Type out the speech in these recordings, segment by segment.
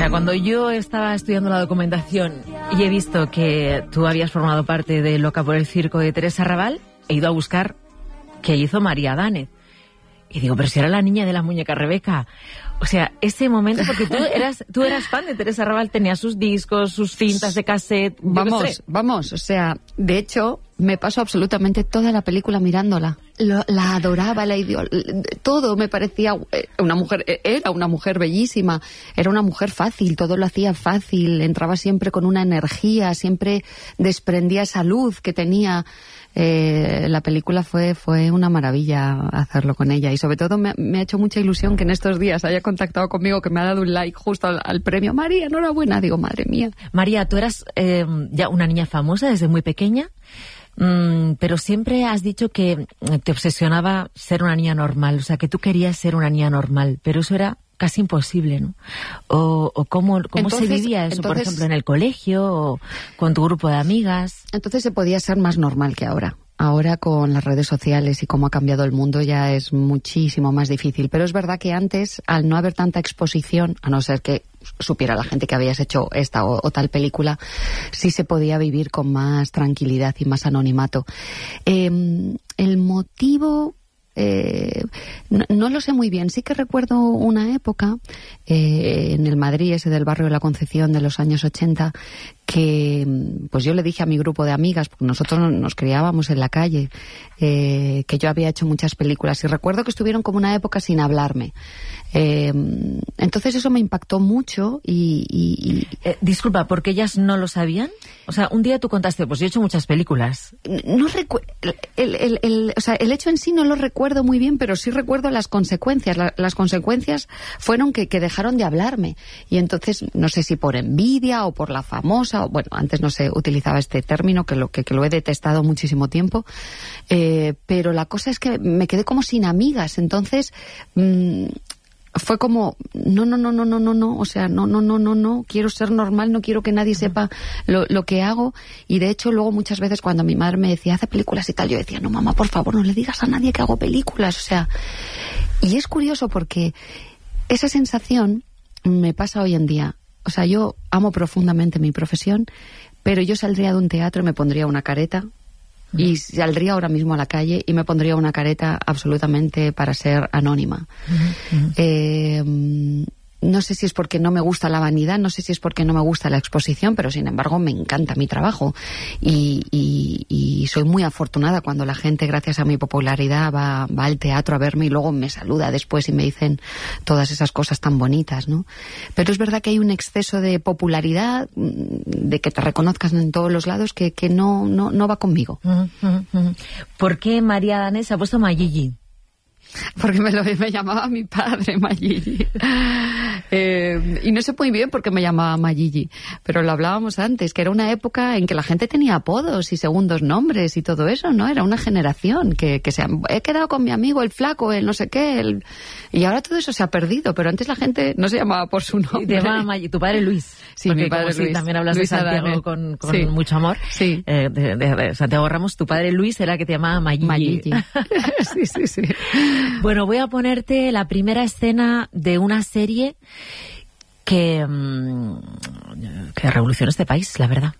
sea, cuando yo estaba estudiando la documentación y he visto que tú habías formado parte de Loca por el Circo de Teresa Raval, he ido a buscar qué hizo María Danez. Y digo, pero si era la niña de la muñeca Rebeca. O sea, ese momento, porque tú eras fan de Teresa Raval, tenías sus discos, sus cintas de cassette. Vamos, o sea, de hecho, me paso absolutamente toda la película mirándola. La adoraba, todo me parecía una mujer, era una mujer bellísima, era una mujer fácil, todo lo hacía fácil, entraba siempre con una energía, siempre desprendía esa luz que tenía. La película fue una maravilla hacerlo con ella, y sobre todo me ha hecho mucha ilusión que en estos días haya contactado conmigo, que me ha dado un like justo al premio. María, enhorabuena. Digo, madre mía. María, tú eras ya una niña famosa desde muy pequeña, pero siempre has dicho que te obsesionaba ser una niña normal, o sea, que tú querías ser una niña normal, pero eso era casi imposible, ¿no? O cómo se vivía eso, por ejemplo, en el colegio o con tu grupo de amigas. Entonces se podía ser más normal que ahora. Ahora, con las redes sociales y cómo ha cambiado el mundo, ya es muchísimo más difícil. Pero es verdad que antes, al no haber tanta exposición, a no ser que supiera la gente que habías hecho esta o tal película, sí se podía vivir con más tranquilidad y más anonimato. El motivo... no lo sé muy bien. Sí que recuerdo una época en el Madrid, ese del barrio de la Concepción de los años 80, que pues yo le dije a mi grupo de amigas, porque nosotros nos criábamos en la calle, que yo había hecho muchas películas, y recuerdo que estuvieron como una época sin hablarme. Entonces eso me impactó mucho y disculpa, ¿porque ellas no lo sabían? O sea, un día tú contaste, pues yo he hecho muchas películas. No recuerdo, o sea, el hecho en sí no lo recuerdo muy bien, pero sí recuerdo las consecuencias. Las consecuencias fueron que dejaron de hablarme, y entonces no sé si por envidia o por la famosa, o, bueno, antes no se utilizaba este término, que lo he detestado muchísimo tiempo, pero la cosa es que me quedé como sin amigas. Entonces fue como, no, o sea, no, quiero ser normal, no quiero que nadie sepa lo que hago. Y de hecho luego muchas veces cuando mi madre me decía, hace películas y tal, yo decía, no, mamá, por favor, no le digas a nadie que hago películas, o sea. Y es curioso porque esa sensación me pasa hoy en día. O sea, yo amo profundamente mi profesión, pero yo saldría de un teatro y me pondría una careta, y saldría ahora mismo a la calle y me pondría una careta absolutamente para ser anónima. No sé si es porque no me gusta la vanidad, no sé si es porque no me gusta la exposición, pero sin embargo me encanta mi trabajo, y soy muy afortunada cuando la gente, gracias a mi popularidad, va al teatro a verme y luego me saluda después y me dicen todas esas cosas tan bonitas, ¿no? Pero es verdad que hay un exceso de popularidad, de que te reconozcan en todos los lados, que no va conmigo. ¿Por qué María Danez se ha puesto Mayigi? Porque me llamaba mi padre Mayigi. Y no sé muy bien por qué me llamaba Mayigi, pero lo hablábamos antes, que era una época en que la gente tenía apodos y segundos nombres y todo eso, ¿no? Era una generación que he quedado con mi amigo el flaco, el no sé qué, y ahora todo eso se ha perdido, pero antes la gente no se llamaba por su nombre. Y te llamaba Mayigi, tu padre Luis. Sí, mi padre Luis. Sí, también hablas Luis de Santiago con sí, mucho amor. Sí. De Santiago Ramos, tu padre Luis era el que te llamaba Mayigi. Sí. Bueno, voy a ponerte la primera escena de una serie que revolucionó este país, la verdad.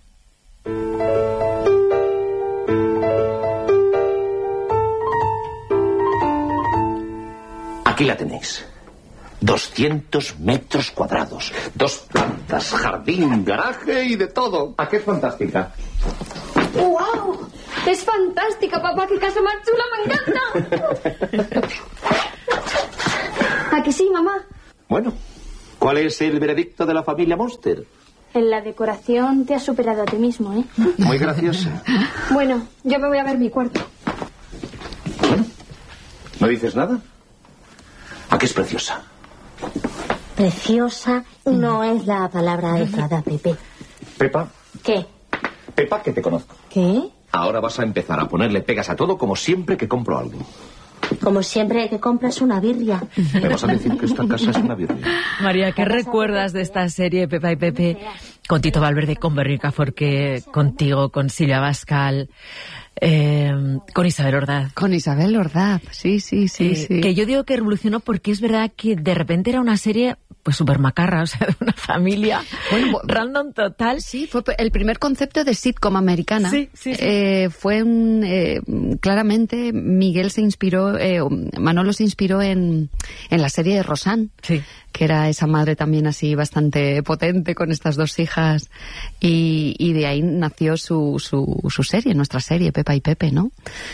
Aquí la tenéis. 200 metros cuadrados, 2 plantas, jardín, garaje y de todo. ¿A qué es fantástica? ¡Wow! ¡Es fantástica, papá! ¡Qué casa más chula! ¡Me encanta! ¿A que sí, mamá? Bueno, ¿cuál es el veredicto de la familia Monster? En la decoración te has superado a ti mismo, ¿eh? Muy graciosa. Bueno, yo me voy a ver mi cuarto. Bueno, ¿no dices nada? ¿A qué es preciosa? Preciosa no es la palabra adecuada, Pepe. Pepa. ¿Qué? Pepa, que te conozco. ¿Qué? Ahora vas a empezar a ponerle pegas a todo como siempre que compro algo. Como siempre que compras una birria. ¿Me vas a decir que esta casa es una birria? María, ¿qué recuerdas de esta serie Pepa y Pepe? Con Tito Valverde, con Verónica Forqué, contigo, con Silvia Bascal. Con Isabel Ordaz. Con Isabel Ordaz, sí. Que yo digo que revolucionó porque es verdad que de repente era una serie pues súper macarra, o sea, de una familia random total. Sí, fue el primer concepto de sitcom americana. Sí. Fue claramente Miguel se inspiró, Manolo se inspiró en la serie de Roseanne. Sí. Que era esa madre también así bastante potente con estas dos hijas, y de ahí nació su serie, nuestra serie, Pepa y Pepe, ¿no?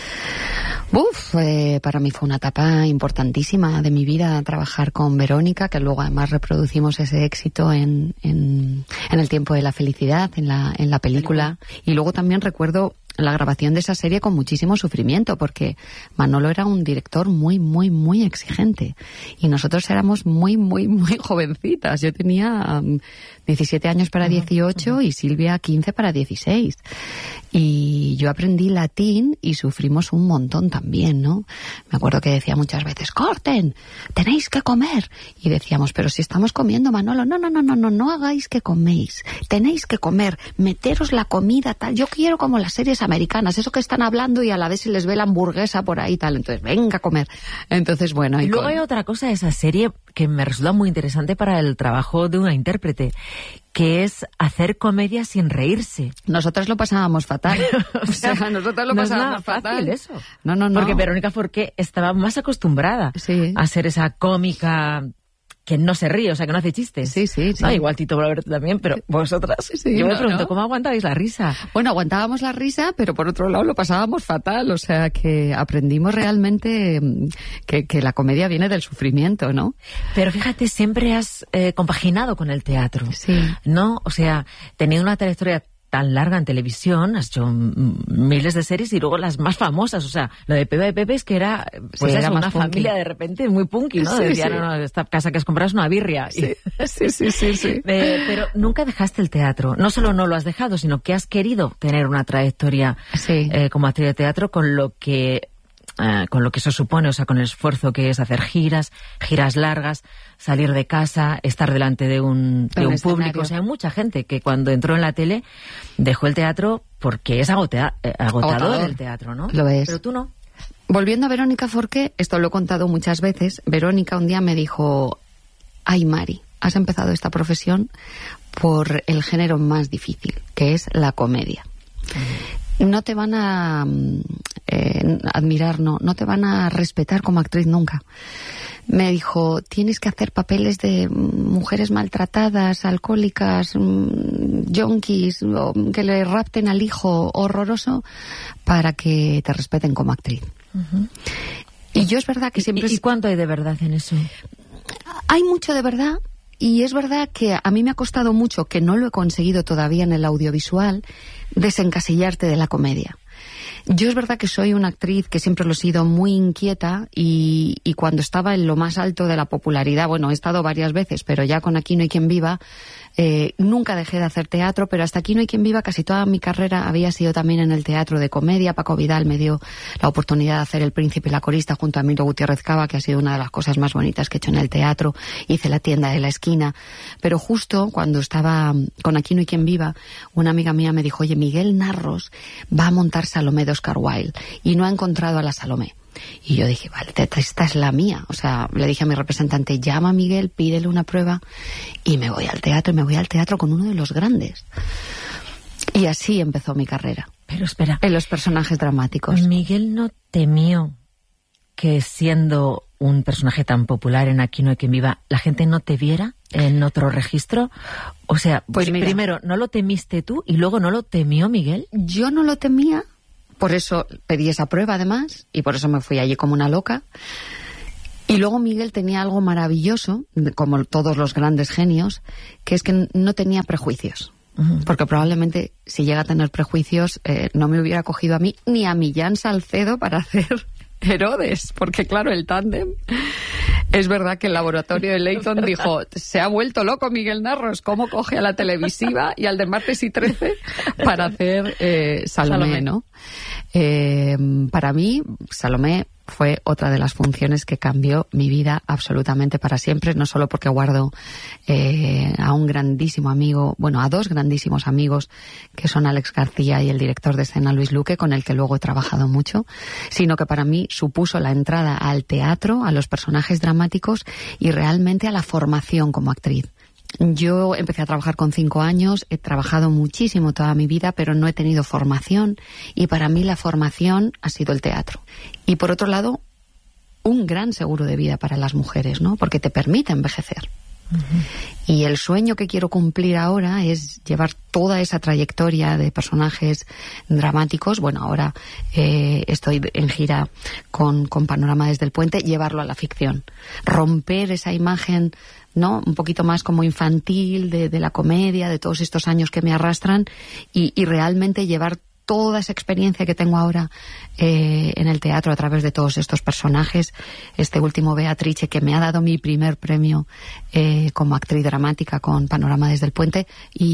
Para mí fue una etapa importantísima de mi vida trabajar con Verónica, que luego además reproducimos ese éxito en El tiempo de la felicidad, en la película. Y luego también recuerdo la grabación de esa serie con muchísimo sufrimiento, porque Manolo era un director muy, muy, muy exigente. Y nosotros éramos muy, muy, muy jovencitas. Yo tenía 17 años para 18 y Silvia 15 para 16. Y yo aprendí latín y sufrimos un montón también, ¿no? Me acuerdo que decía muchas veces, ¡corten! ¡Tenéis que comer! Y decíamos, pero si estamos comiendo, Manolo, no hagáis que coméis. Tenéis que comer, meteros la comida, tal. Yo quiero como las series americanas, eso que están hablando y a la vez se les ve la hamburguesa por ahí, tal. Entonces, venga a comer. Entonces, bueno. Y luego hay otra cosa de esa serie que me resulta muy interesante para el trabajo de una intérprete, que es hacer comedia sin reírse. Nosotras lo pasábamos fatal. O sea, nosotras lo pasábamos fatal. Fácil eso. No. Porque Verónica Forqué estaba más acostumbrada a ser esa cómica que no se ríe, o sea, que no hace chistes. Sí. No, igual Tito Valverde también, pero vosotras. Yo me pregunto, ¿cómo aguantabais la risa? Bueno, aguantábamos la risa, pero por otro lado lo pasábamos fatal. O sea, que aprendimos realmente que la comedia viene del sufrimiento, ¿no? Pero fíjate, siempre has compaginado con el teatro. Sí. ¿No? O sea, teniendo una trayectoria tan larga en televisión, has hecho miles de series y luego las más famosas, o sea, lo de Pepa y Pepe es que era, pues era una más familia punky. De repente muy punky, ¿no? Decían, no, esta casa que has comprado es una birria. Sí. Pero nunca dejaste el teatro. No solo no lo has dejado, sino que has querido tener una trayectoria como actriz de teatro con lo que eso supone, o sea, con el esfuerzo que es hacer giras largas, salir de casa, estar delante de un público. O sea, hay mucha gente que cuando entró en la tele dejó el teatro porque es agotador el teatro, ¿no? Lo es. Pero tú no. Volviendo a Verónica Forqué, esto lo he contado muchas veces, Verónica un día me dijo, ay Mari, has empezado esta profesión por el género más difícil, que es la comedia. No te van a admirar, no te van a respetar como actriz nunca. Me dijo, tienes que hacer papeles de mujeres maltratadas, alcohólicas, yonkis, que le rapten al hijo horroroso para que te respeten como actriz. Uh-huh. Y yo es verdad que siempre... ¿Y cuánto hay de verdad en eso? Hay mucho de verdad. Y es verdad que a mí me ha costado mucho, que no lo he conseguido todavía en el audiovisual, desencasillarte de la comedia. Yo es verdad que soy una actriz que siempre lo he sido muy inquieta y cuando estaba en lo más alto de la popularidad, bueno, he estado varias veces, pero ya con Aquí no hay quien viva, nunca dejé de hacer teatro, pero hasta Aquí no hay quien viva casi toda mi carrera había sido también en el teatro de comedia. Paco Vidal me dio la oportunidad de hacer El Príncipe y la Corista junto a Emilio Gutiérrez Cava, que ha sido una de las cosas más bonitas que he hecho en el teatro. Hice La tienda de la esquina, pero justo cuando estaba con Aquí no hay quien viva, una amiga mía me dijo, oye, Miguel Narros va a montar Salomé de Oscar Wilde y no ha encontrado a la Salomé. Y yo dije, vale, esta es la mía. O sea, le dije a mi representante, llama a Miguel, pídele una prueba y me voy al teatro, y me voy al teatro con uno de los grandes. Y así empezó mi carrera. Pero espera. En los personajes dramáticos. Miguel no temió que siendo un personaje tan popular en Aquí no hay quien viva, la gente no te viera en otro registro. O sea, pues mira, primero, ¿no lo temiste tú y luego no lo temió Miguel? Yo no lo temía. Por eso pedí esa prueba, además, y por eso me fui allí como una loca. Y luego Miguel tenía algo maravilloso, como todos los grandes genios, que es que no tenía prejuicios. Uh-huh. Porque probablemente, si llega a tener prejuicios, no me hubiera cogido a mí ni a Millán Salcedo para hacer Herodes. Porque, claro, el tándem... Es verdad que el laboratorio de Leighton dijo, se ha vuelto loco Miguel Narros, ¿cómo coge a la televisiva y al de Martes y 13 para hacer Salomé, ¿no? Para mí, Salomé fue otra de las funciones que cambió mi vida absolutamente para siempre, no solo porque guardo a un grandísimo amigo, bueno, a dos grandísimos amigos, que son Alex García y el director de escena Luis Luque, con el que luego he trabajado mucho, sino que para mí supuso la entrada al teatro, a los personajes dramáticos y realmente a la formación como actriz. Yo empecé a trabajar con 5 años, he trabajado muchísimo toda mi vida, pero no he tenido formación, y para mí la formación ha sido el teatro. Y por otro lado, un gran seguro de vida para las mujeres, ¿no? Porque te permite envejecer. Y el sueño que quiero cumplir ahora es llevar toda esa trayectoria de personajes dramáticos. Bueno, ahora estoy en gira con Panorama desde el Puente, llevarlo a la ficción. Romper esa imagen, ¿no?, un poquito más como infantil de la comedia, de todos estos años que me arrastran, y realmente llevar toda esa experiencia que tengo ahora en el teatro a través de todos estos personajes. Este último, Beatrice, que me ha dado mi primer premio como actriz dramática con Panorama desde el Puente,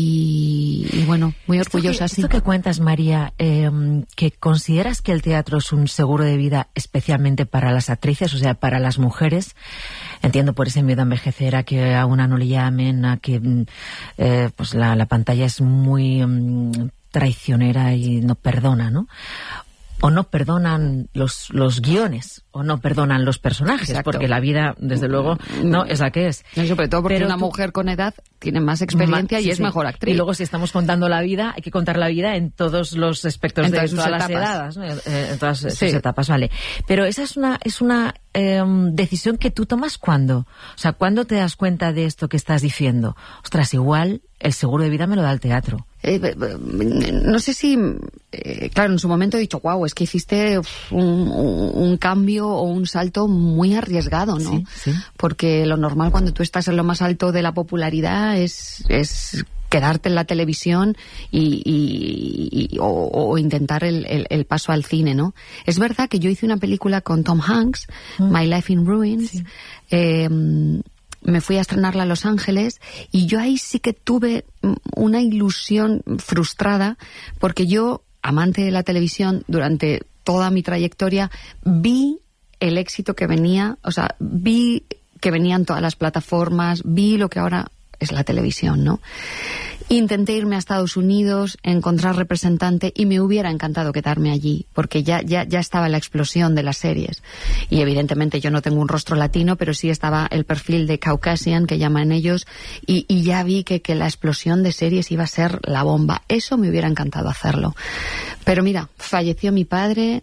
y bueno, muy orgullosa. Esto que cuentas, María, que consideras que el teatro es un seguro de vida especialmente para las actrices, o sea, para las mujeres. Entiendo por ese miedo a envejecer, a que a una no le llamen, a que pues la pantalla es muy traicionera y no perdona, ¿no? O no perdonan los guiones, o no perdonan los personajes. Exacto. Porque la vida, desde luego, no es la que es. No, sobre todo porque una mujer con edad tiene más experiencia y es mejor actriz. Y luego, si estamos contando la vida, hay que contar la vida en todos los aspectos de todas las edades, ¿no? En todas sus etapas, vale. Pero esa es una decisión que tú tomas ¿cuándo? O sea, ¿cuándo te das cuenta de esto que estás diciendo? Ostras, igual el seguro de vida me lo da el teatro. No sé si, claro, en su momento he dicho, wow, es que hiciste un cambio o un salto muy arriesgado, ¿no? Sí, sí. Porque lo normal cuando tú estás en lo más alto de la popularidad es quedarte en la televisión o intentar el paso al cine, ¿no? Es verdad que yo hice una película con Tom Hanks, My Life in Ruins. Sí. Me fui a estrenarla a Los Ángeles y yo ahí sí que tuve una ilusión frustrada, porque yo, amante de la televisión, durante toda mi trayectoria, vi el éxito que venía, o sea, vi que venían todas las plataformas, vi lo que ahora es la televisión, ¿no? Intenté irme a Estados Unidos, encontrar representante, y me hubiera encantado quedarme allí, porque ya estaba la explosión de las series. Y evidentemente yo no tengo un rostro latino, pero sí estaba el perfil de Caucasian, que llaman ellos, y ya vi que la explosión de series iba a ser la bomba. Eso me hubiera encantado hacerlo. Pero mira, falleció mi padre,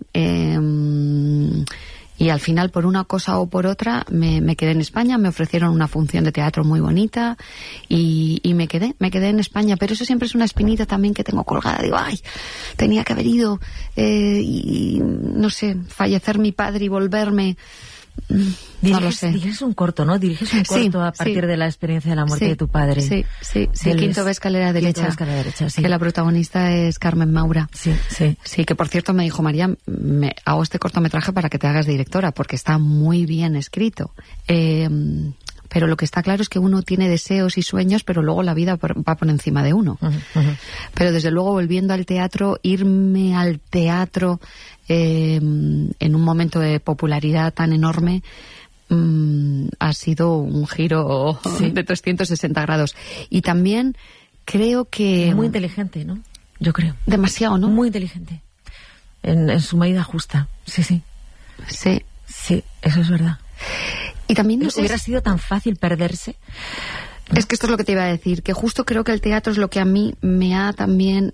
y al final, por una cosa o por otra, me quedé en España. Me ofrecieron una función de teatro muy bonita y me quedé en España. Pero eso siempre es una espinita también que tengo colgada. Digo, ay, tenía que haber ido, y no sé, fallecer mi padre y volverme. No lo sé. Diriges un corto, ¿no? Diriges un corto a partir de la experiencia de la muerte de tu padre. Sí. Quinto B, escalera derecha. Sí. Que la protagonista es Carmen Maura. Sí. Que por cierto me dijo, María, hago este cortometraje para que te hagas directora, porque está muy bien escrito. Pero lo que está claro es que uno tiene deseos y sueños, pero luego la vida va por encima de uno. Pero desde luego, volviendo al teatro, irme al teatro en un momento de popularidad tan enorme, ha sido un giro de 360 grados. Y también creo que... Muy inteligente, ¿no? Yo creo. Demasiado, ¿no? Muy inteligente. En su medida justa. Sí, eso es verdad. Y también no sé, hubiera sido tan fácil perderse. Es que esto es lo que te iba a decir, que justo creo que el teatro es lo que a mí me ha también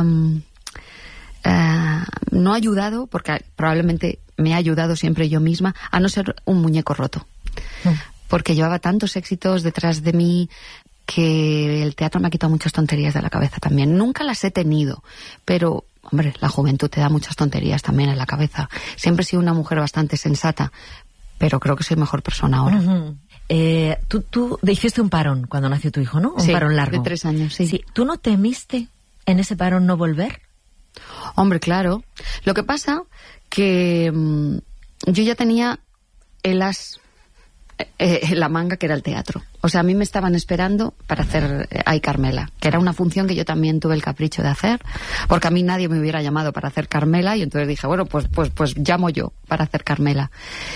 no ayudado, porque probablemente me ha ayudado siempre yo misma, a no ser un muñeco roto. Porque llevaba tantos éxitos detrás de mí que el teatro me ha quitado muchas tonterías de la cabeza también. Nunca las he tenido, pero... Hombre, la juventud te da muchas tonterías también en la cabeza. Siempre he sido una mujer bastante sensata, pero creo que soy mejor persona ahora. Tú hiciste un parón cuando nació tu hijo, ¿no? Un parón largo. De 3 años, sí. ¿Tú no temiste en ese parón no volver? Hombre, claro. Lo que pasa que yo ya tenía el as, la manga, que era el teatro. O sea, a mí me estaban esperando para hacer Ay Carmela, que era una función que yo también tuve el capricho de hacer, porque a mí nadie me hubiera llamado para hacer Carmela, y entonces dije, bueno, pues llamo yo para hacer Carmela.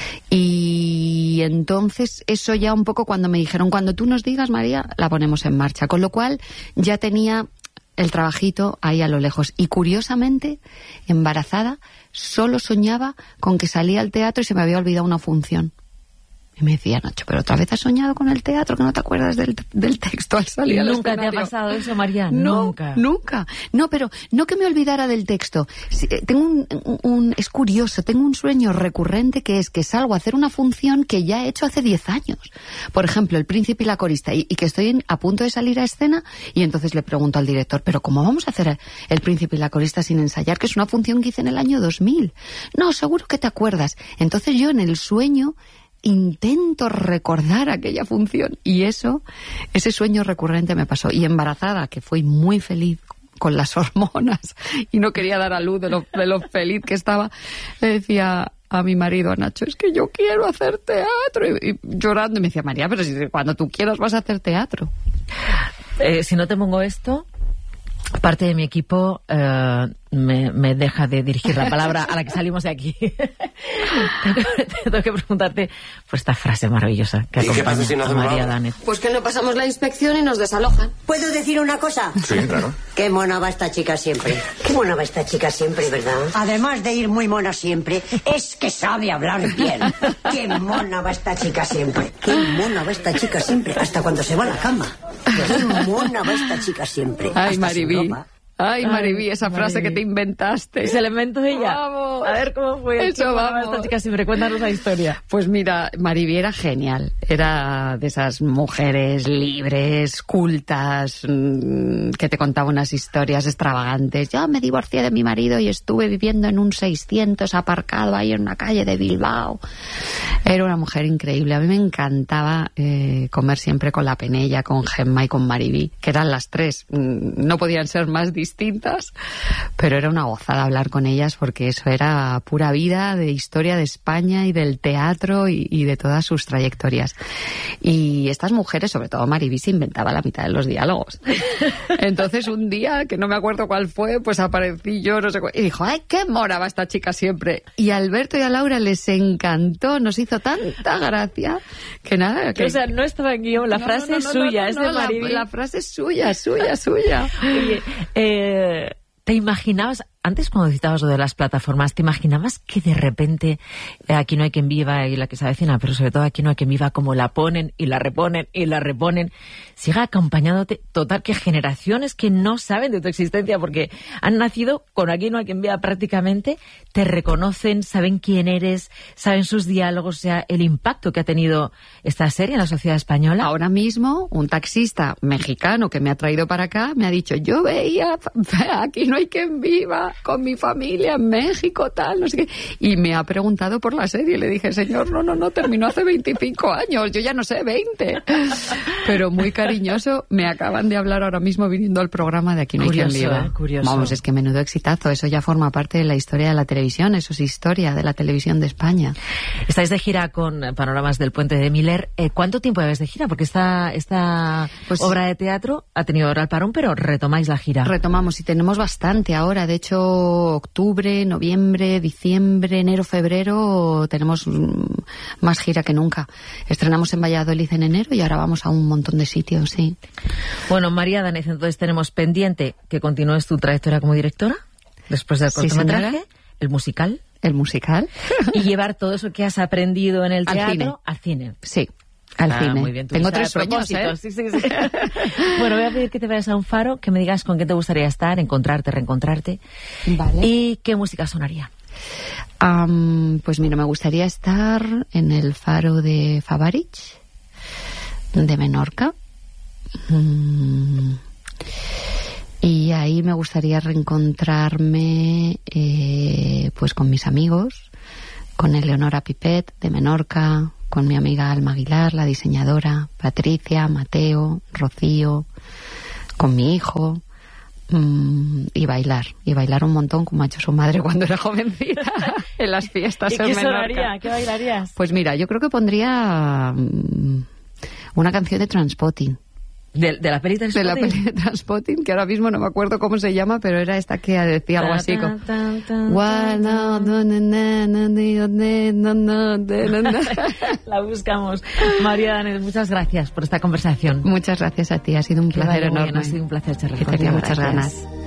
Y entonces eso ya un poco cuando me dijeron, cuando tú nos digas, María, la ponemos en marcha. Con lo cual ya tenía el trabajito ahí a lo lejos. Y curiosamente, embarazada, solo soñaba con que salía al teatro y se me había olvidado una función. Y me decía, Nacho, pero otra vez has soñado con el teatro, que no te acuerdas del texto al salir al ¿Nunca escenario? te ha pasado eso, María? No, nunca. No, pero no que me olvidara del texto. Tengo es curioso, tengo un sueño recurrente que es que salgo a hacer una función que ya he hecho hace 10 años. Por ejemplo, El Príncipe y la Corista, y que estoy a punto de salir a escena, y entonces le pregunto al director, ¿pero cómo vamos a hacer El Príncipe y la Corista sin ensayar? Que es una función que hice en el año 2000. No, seguro que te acuerdas. Entonces yo en el sueño intento recordar aquella función, y ese sueño recurrente me pasó. Y embarazada, que fui muy feliz con las hormonas y no quería dar a luz de lo feliz que estaba, le decía a mi marido, a Nacho, es que yo quiero hacer teatro, y llorando, y me decía, María, pero si cuando tú quieras vas a hacer teatro. Si no te pongo esto, parte de mi equipo me deja de dirigir la palabra a la que salimos de aquí. Tengo que preguntarte por esta frase maravillosa que acompaña a María Danez. Pues que no pasamos la inspección y nos desalojan. ¿Puedo decir una cosa? Sí, claro. Qué mona va esta chica siempre. Qué mona va esta chica siempre, ¿verdad? Además de ir muy mona siempre, es que sabe hablar bien. Qué mona va esta chica siempre. Qué mona va esta chica siempre, hasta cuando se va a la cama. Qué mona va esta chica siempre. Ay, hasta Maribí. Ay, Maribí, esa frase Maribí, que te inventaste. Ese elemento de ella. Vamos. A ver cómo fue. Eso, vamos. Esta chica siempre, cuéntanos la historia. Pues mira, Maribí era genial. Era de esas mujeres libres, cultas, que te contaba unas historias extravagantes. Yo me divorcié de mi marido y estuve viviendo en un 600 aparcado ahí en una calle de Bilbao. Era una mujer increíble. A mí me encantaba comer siempre con la Penella, con Gemma y con Maribí, que eran las tres. No podían ser más distintas, pero era una gozada hablar con ellas, porque eso era pura vida de historia de España y del teatro y de todas sus trayectorias. Y estas mujeres, sobre todo Maribí, se inventaba la mitad de los diálogos. Entonces un día, que no me acuerdo cuál fue, pues aparecí yo, no sé cuál, y dijo, ¡ay, qué mora va esta chica siempre! Y a Alberto y a Laura les encantó, nos hizo tanta gracia, que nada... Que... O sea, no estaba en guión, la frase es suya, es de Maribí. La frase es suya. Oye, ¿te imaginabas, antes cuando citabas lo de las plataformas, te imaginabas que de repente Aquí no hay quien viva y la que se avecina, pero sobre todo Aquí no hay quien viva, como la ponen y la reponen y la reponen, siga acompañándote, total, que generaciones que no saben de tu existencia porque han nacido con Aquí no hay quien viva prácticamente, te reconocen, saben quién eres, saben sus diálogos, o sea, el impacto que ha tenido esta serie en la sociedad española? Ahora mismo, un taxista mexicano que me ha traído para acá me ha dicho, yo veía Aquí no hay quien viva con mi familia en México, tal, no sé qué. Y me ha preguntado por la serie. Le dije, señor, no, terminó hace 25 años. Yo ya no sé, 20. Pero muy cariñoso. Me acaban de hablar ahora mismo viniendo al programa de Aquí no hay quien viva. Curioso. Vamos, es que menudo exitazo. Eso ya forma parte de la historia de la televisión. Eso es historia de la televisión de España. Estáis de gira con Panoramas del Puente de Miller. ¿Cuánto tiempo lleváis de gira? Porque esta pues, obra de teatro ha tenido ahora el parón, pero retomáis la gira. Retomamos y tenemos bastante ahora. De hecho, octubre, noviembre, diciembre, enero, febrero, tenemos más gira que nunca. Estrenamos en Valladolid en enero y ahora vamos a un montón de sitios, sí. Bueno, María Danez, entonces tenemos pendiente que continúes tu trayectoria como directora, después del cortometraje, el musical. El musical. Y llevar todo eso que has aprendido en el teatro al cine. Sí. Al cine. Muy bien, tengo 3 sueños, ¿eh? Sí. Bueno, voy a pedir que te vayas a un faro, que me digas con qué te gustaría estar, encontrarte, reencontrarte. Vale. ¿Y qué música sonaría? Pues mira, me gustaría estar en el faro de Favarich, de Menorca. Y ahí me gustaría reencontrarme pues con mis amigos, con Eleonora Pipet de Menorca, con mi amiga Alma Aguilar, la diseñadora, Patricia, Mateo, Rocío, con mi hijo, y bailar un montón como ha hecho su madre cuando era jovencita en las fiestas en Menorca. ¿Qué bailarías? Pues mira, yo creo que pondría Una canción de Trainspotting. De la peli De la peli de Trainspotting, que ahora mismo no me acuerdo cómo se llama, pero era esta que decía algo así como... La buscamos. María Danez, muchas gracias por esta conversación. Muchas gracias a ti, ha sido un placer enorme. Ha sido un placer charlar que contigo. tenía muchas Gracias. ganas.